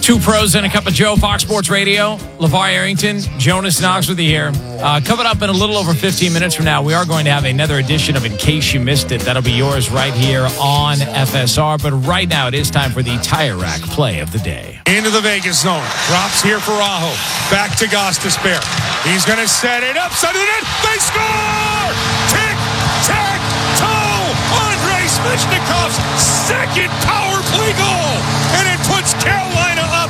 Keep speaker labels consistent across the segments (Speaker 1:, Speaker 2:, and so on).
Speaker 1: Two pros and a cup of Joe, Fox Sports Radio. LeVar Arrington, Jonas Knox with you here. Coming up in a little over 15 minutes from now, we are going to have another edition of In Case You Missed It. That'll be yours right here on FSR. But right now, it is time for the Tire Rack play of the day.
Speaker 2: Into the Vegas zone. Drops here for Aho. Back to Gostisbehere. He's going to set it up. Side of the net. They score! Tick, tack, toe! Andrei Svechnikov's second power play goal. And it puts Carolina up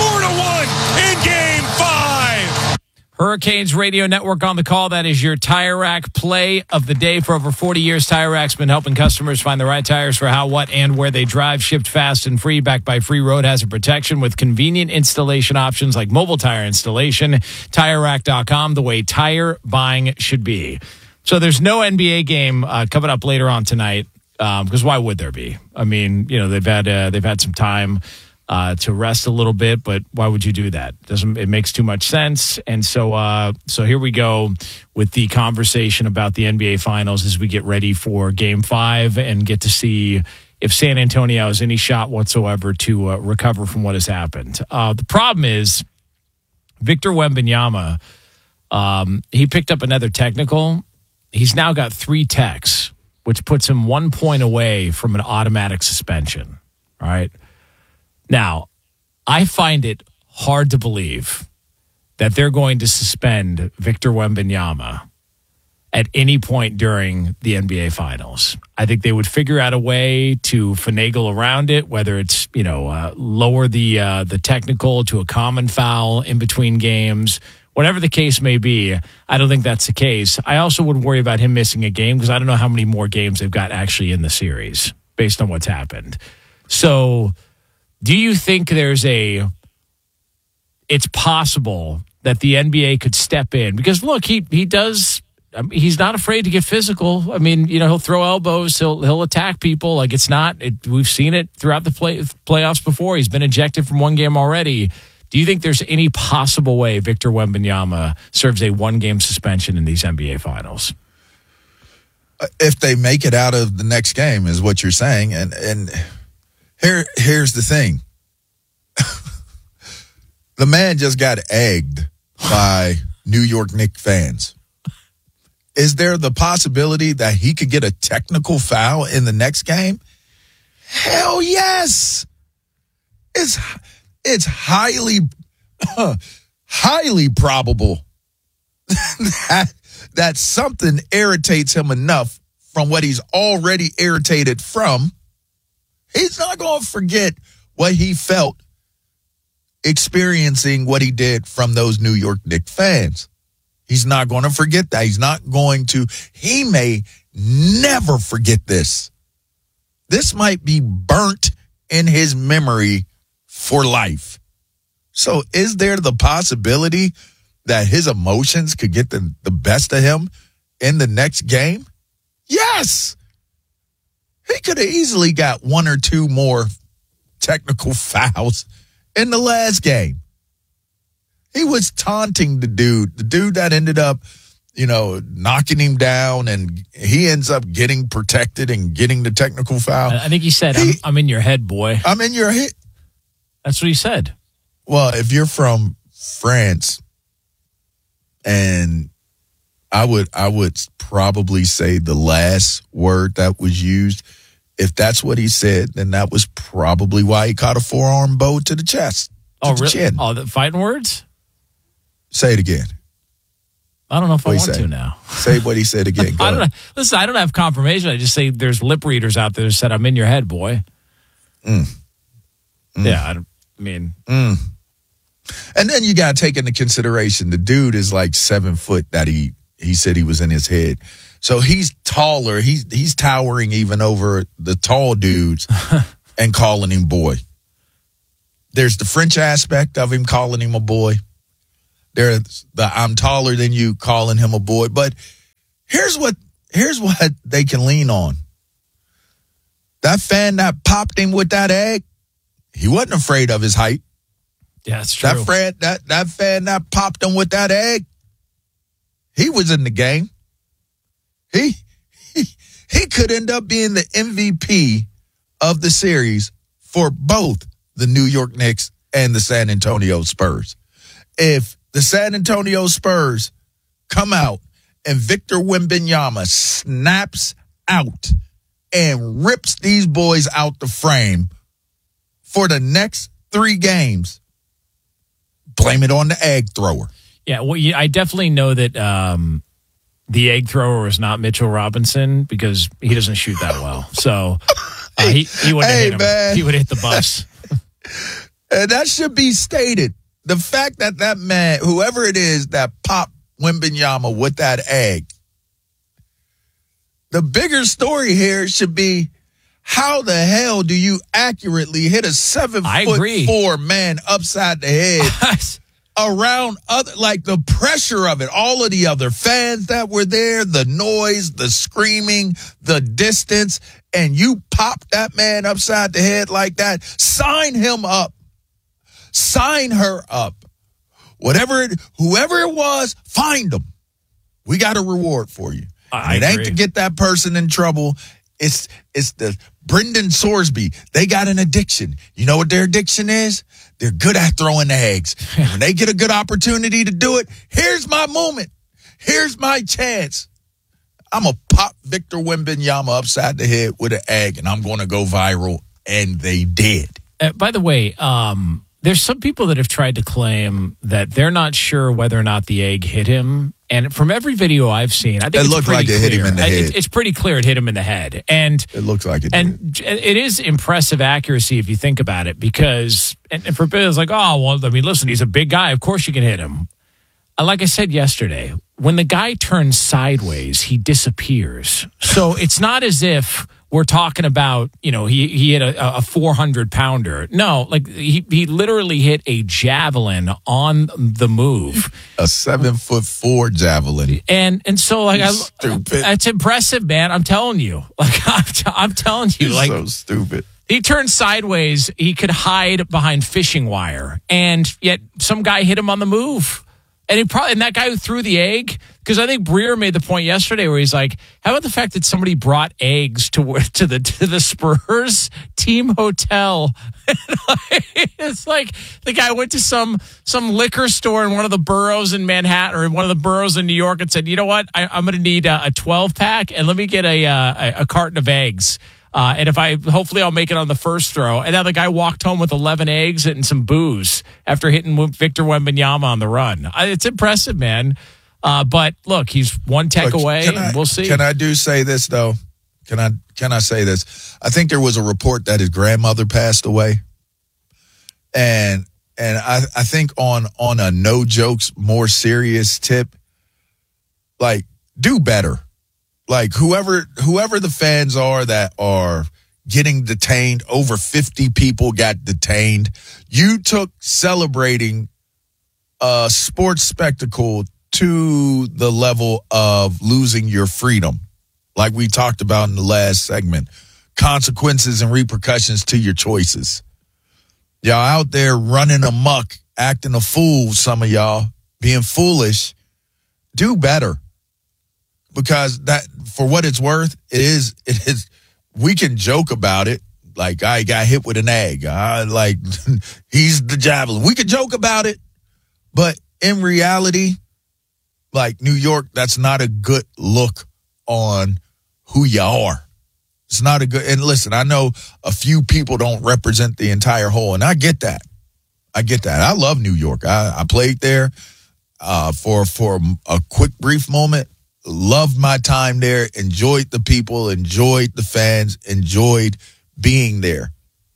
Speaker 2: 4-1 in Game 5.
Speaker 1: Hurricanes Radio Network on the call. That is your Tire Rack play of the day. For over 40 years, Tire Rack's been helping customers find the right tires for how, what, and where they drive. Shipped fast and free, backed by free road hazard protection with convenient installation options like mobile tire installation. TireRack.com, the way tire buying should be. So there's no NBA game coming up later on tonight, because why would there be? I mean, you know, they've had some time to rest a little bit, but why would you do that? It makes too much sense. And so here we go with the conversation about the NBA Finals as we get ready for Game 5 and get to see if San Antonio has any shot whatsoever to recover from what has happened. The problem is Victor Wembanyama, he picked up another technical. He's now got 3 techs, which puts him 1 point away from an automatic suspension. All right. Now, I find it hard to believe that they're going to suspend Victor Wembanyama at any point during the NBA Finals. I think they would figure out a way to finagle around it, whether it's, lower the technical to a common foul in between games. Whatever the case may be, I don't think that's the case. I also wouldn't worry about him missing a game because I don't know how many more games they've got actually in the series based on what's happened. So do you think it's possible that the NBA could step in? Because, look, he does – he's not afraid to get physical. I mean, he'll throw elbows. He'll attack people. Like, it's not – we've seen it throughout the playoffs before. He's been ejected from one game already. Do you think there's any possible way Victor Wembanyama serves a 1-game suspension in these NBA Finals?
Speaker 3: If they make it out of the next game is what you're saying. And here's the thing. The man just got egged by New York Knicks fans. Is there the possibility that he could get a technical foul in the next game? Hell yes. It's highly probable that something irritates him enough from what he's already irritated from. He's not going to forget what he felt experiencing what he did from those New York Knicks fans. He's not going to forget that. He may never forget this. This might be burnt in his memory for life. So is there the possibility that his emotions could get the best of him in the next game? Yes. He could have easily got 1 or 2 more technical fouls in the last game. He was taunting the dude that ended up, knocking him down, and he ends up getting protected and getting the technical foul.
Speaker 1: I think he said, I'm in your head, boy.
Speaker 3: I'm in your head.
Speaker 1: That's what he said.
Speaker 3: Well, if you're from France, and I would probably say the last word that was used, if that's what he said, then that was probably why he caught a forearm bow to the chest.
Speaker 1: The chin. Oh, the fighting words?
Speaker 3: Say it again.
Speaker 1: I don't know if I want to now.
Speaker 3: Say what he said again. Go ahead.
Speaker 1: Listen, I don't have confirmation. I just say there's lip readers out there that said, I'm in your head, boy. Yeah,
Speaker 3: And then you got to take into consideration the dude is like 7 foot that he said he was in his head. So he's taller. He's towering even over the tall dudes and calling him boy. There's the French aspect of him calling him a boy. There's the I'm taller than you calling him a boy. But here's what they can lean on. That fan that popped him with that egg, he wasn't afraid of his height.
Speaker 1: Yeah, that's true.
Speaker 3: That fan that popped him with that egg, he was in the game. He could end up being the MVP of the series for both the New York Knicks and the San Antonio Spurs. If the San Antonio Spurs come out and Victor Wembanyama snaps out and rips these boys out the frame for the next 3 games, blame it on the egg thrower.
Speaker 1: Yeah, well, I definitely know that the egg thrower was not Mitchell Robinson because he doesn't shoot that well. So he would have hit him. Man. He would hit the bus.
Speaker 3: And that should be stated. The fact that man, whoever it is that popped Wembanyama with that egg, the bigger story here should be, how the hell do you accurately hit a 7'4" man upside the head around other, like the pressure of it, all of the other fans that were there, the noise, the screaming, the distance, and you pop that man upside the head like that? Sign him up. Sign her up. Whoever it was, find them. We got a reward for you. It ain't to get that person in trouble. It's the Brendan Sorsby. They got an addiction. You know what their addiction is? They're good at throwing eggs. And when they get a good opportunity to do it, here's my moment. Here's my chance. I'm going to pop Victor Wembanyama upside the head with an egg, and I'm going to go viral. And they did.
Speaker 1: By the way, there's some people that have tried to claim that they're not sure whether or not the egg hit him. And from every video I've seen, I think
Speaker 3: it looked like it hit him in the head.
Speaker 1: It's pretty clear it hit him in the head. And
Speaker 3: it looks like it did.
Speaker 1: And it is impressive accuracy if you think about it, because and for Bill, it's like, oh, well, I mean, listen, he's a big guy. Of course you can hit him. Like I said yesterday, when the guy turns sideways, he disappears. So it's not as if we're talking about, you know, he hit a 400-pounder. No, like he literally hit a javelin on the move.
Speaker 3: A 7'4" javelin.
Speaker 1: And so like
Speaker 3: stupid.
Speaker 1: It's impressive, man. I'm telling you. Like I'm telling you,
Speaker 3: You're
Speaker 1: like
Speaker 3: so stupid.
Speaker 1: He turned sideways. He could hide behind fishing wire, and yet some guy hit him on the move. And that guy who threw the egg, because I think Breer made the point yesterday where he's like, how about the fact that somebody brought eggs to the Spurs team hotel? It's like the guy went to some liquor store in one of the boroughs in Manhattan or one of the boroughs in New York and said, you know what, I'm going to need a 12-pack and let me get a carton of eggs. And hopefully I'll make it on the first throw. And now the guy walked home with 11 eggs and some booze after hitting Victor Wembanyama on the run. It's impressive, man. But look, he's one tech away. And we'll see.
Speaker 3: Can I say this though? Can I say this? I think there was a report that his grandmother passed away, and I think on a no jokes, more serious tip, like do better. Like whoever the fans are that are getting detained, over 50 people got detained. You took celebrating a sports spectacle to the level of losing your freedom. Like we talked about in the last segment, consequences and repercussions to your choices. Y'all out there running amok, acting a fool, some of y'all being foolish. Do better. Because that, for what it's worth, it is, we can joke about it. Like, I got hit with an egg. Like, he's the javelin. We can joke about it. But in reality, like New York, that's not a good look on who you are. It's not a good, and listen, I know a few people don't represent the entire whole, and I get that. I love New York. I played there for a quick, brief moment. Loved my time there, enjoyed the people, enjoyed the fans, enjoyed being there.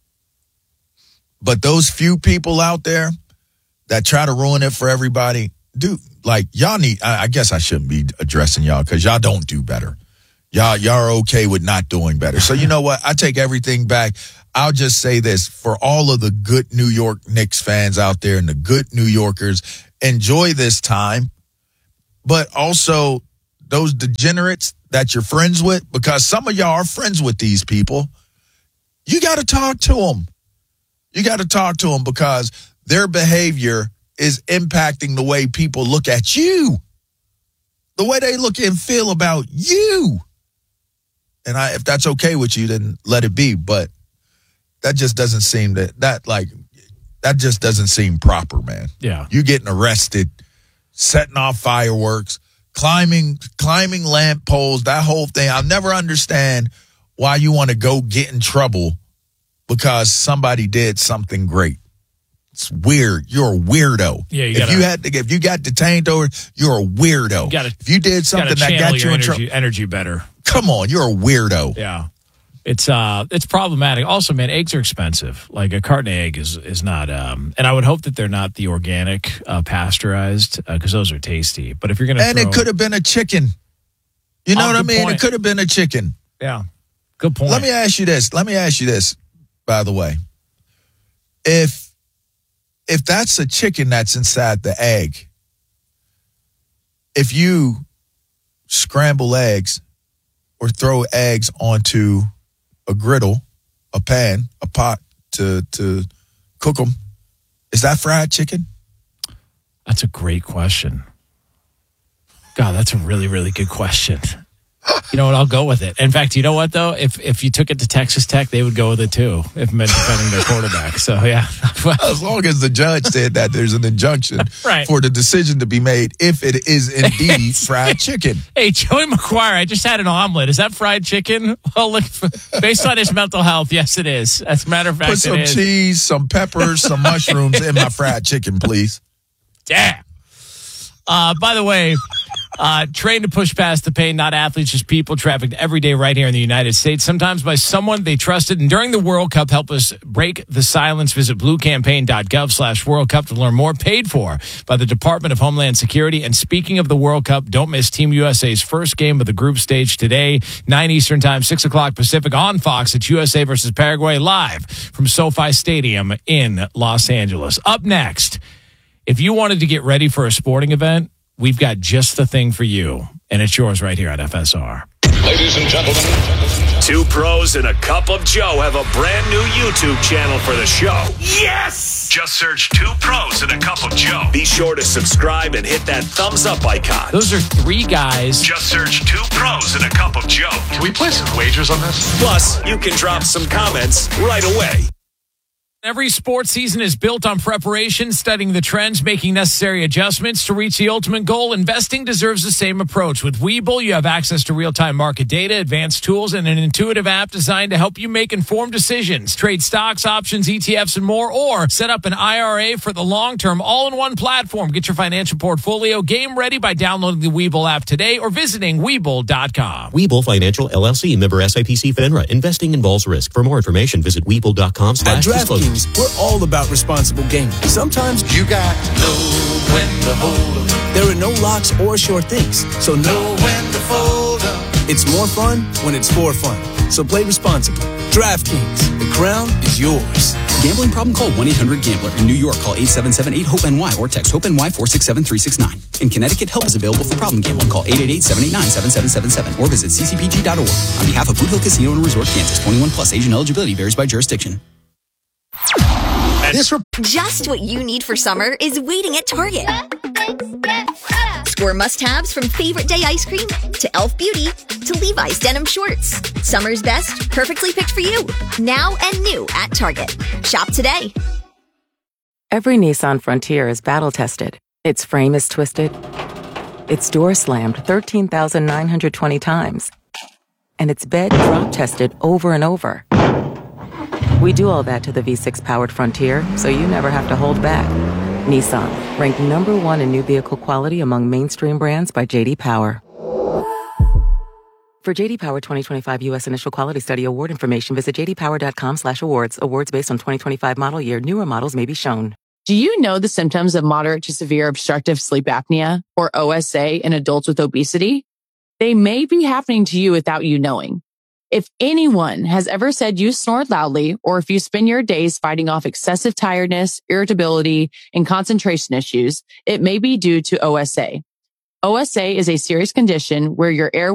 Speaker 3: But those few people out there that try to ruin it for everybody, y'all need, I guess I shouldn't be addressing y'all because y'all don't do better. Y'all are okay with not doing better. So you know what? I take everything back. I'll just say this. For all of the good New York Knicks fans out there and the good New Yorkers, enjoy this time. But also those degenerates that you're friends with, because some of y'all are friends with these people, you got to talk to them. You got to talk to them because their behavior is impacting the way people look at you, the way they look and feel about you. And if that's okay with you, then let it be. But that just doesn't seem that That just doesn't seem proper, man.
Speaker 1: Yeah.
Speaker 3: You getting arrested, setting off fireworks, climbing lamp poles, that whole thing. I'll never understand why you want to go get in trouble because somebody did something great. It's weird. You're a weirdo.
Speaker 1: Yeah,
Speaker 3: if you got detained over, you're a weirdo. If you did something that got you in trouble,
Speaker 1: energy better.
Speaker 3: Come on, you're a weirdo.
Speaker 1: Yeah. It's problematic. Also, man, eggs are expensive. Like a carton of egg is not, and I would hope that they're not the organic pasteurized because those are tasty. But if you're going to
Speaker 3: it could have been a chicken. You know what I mean?
Speaker 1: Point.
Speaker 3: It could have been a chicken.
Speaker 1: Yeah. Good point.
Speaker 3: Let me ask you this, by the way. If that's a chicken that's inside the egg, if you scramble eggs or throw eggs onto a griddle, a pan, a pot to cook them, is that fried chicken?
Speaker 1: That's a great question. God, that's a really, really good question. You know what? I'll go with it. In fact, you know what, though? If you took it to Texas Tech, they would go with it, too, if meant defending their quarterback. So, yeah.
Speaker 3: As long as the judge said that there's an injunction for the decision to be made if it is indeed fried chicken.
Speaker 1: Hey, Joey McGuire, I just had an omelet. Is that fried chicken? Well, look, based on his mental health, yes, it is. As a matter of fact,
Speaker 3: put some
Speaker 1: it is.
Speaker 3: Cheese, some peppers, some mushrooms in my fried chicken, please.
Speaker 1: Damn. By the way... trained to push past the pain, not athletes, just people trafficked every day right here in the United States, sometimes by someone they trusted. And during the World Cup, help us break the silence. Visit bluecampaign.gov/World Cup to learn more. Paid for by the Department of Homeland Security. And speaking of the World Cup, don't miss Team USA's first game of the group stage today, 9 Eastern time, 6 o'clock Pacific on Fox. It's USA versus Paraguay live from SoFi Stadium in Los Angeles. Up next, if you wanted to get ready for a sporting event, we've got just the thing for you, and it's yours right here at FSR.
Speaker 4: Ladies and gentlemen,
Speaker 5: Two Pros and a Cup of Joe have a brand new YouTube channel for the show. Yes! Just search Two Pros and a Cup of Joe. Be sure to subscribe and hit that thumbs up icon.
Speaker 1: Those are three guys.
Speaker 5: Just search Two Pros and a Cup of Joe.
Speaker 4: can we play some wagers on this?
Speaker 5: Plus, you can drop some comments right away.
Speaker 1: Every sports season is built on preparation, studying the trends, making necessary adjustments to reach the ultimate goal. Investing deserves the same approach. With Webull, you have access to real-time market data, advanced tools, and an intuitive app designed to help you make informed decisions. Trade stocks, options, ETFs, and more, or set up an IRA for the long term, all-in-one platform. Get your financial portfolio game ready by downloading the Webull app today or visiting Webull.com.
Speaker 6: Webull Financial LLC, member SIPC FINRA. Investing involves risk. For more information, visit Webull.com/disclosure.
Speaker 7: We're all about responsible gaming. Sometimes
Speaker 4: You got to know when to hold 'em.
Speaker 7: there are no locks or sure things, so
Speaker 4: Know when to fold 'em.
Speaker 7: it's more fun when it's for fun. So play responsibly. DraftKings, the crown is yours.
Speaker 8: Gambling problem? Call 1-800-GAMBLER. In New York, call 877-8-HOPE-NY or text HOPE-NY 467-369. In Connecticut, help is available for problem gambling. Call 888-789-7777 or visit ccpg.org. On behalf of Boot Hill Casino and Resort, Kansas, 21 plus. Asian eligibility varies by jurisdiction.
Speaker 9: Just what you need for summer is waiting at Target. Score must-haves from favorite day ice cream to Elf Beauty to Levi's denim shorts. Summer's best, perfectly picked for you. Now and new at Target. Shop today.
Speaker 10: Every Nissan Frontier is battle-tested. Its frame is twisted. Its door slammed 13,920 times. And its bed drop-tested over and over. We do all that to the V6-powered Frontier, so you never have to hold back. Nissan, ranked number 1 in new vehicle quality among mainstream brands by J.D. Power. For J.D. Power 2025 U.S. Initial Quality Study Award information, visit jdpower.com/awards. Awards based on 2025 model year. Newer models may be shown.
Speaker 11: Do you know the symptoms of moderate to severe obstructive sleep apnea, or OSA, in adults with obesity? They may be happening to you without you knowing. If anyone has ever said you snore loudly, or if you spend your days fighting off excessive tiredness, irritability, and concentration issues, it may be due to OSA. OSA is a serious condition where your airway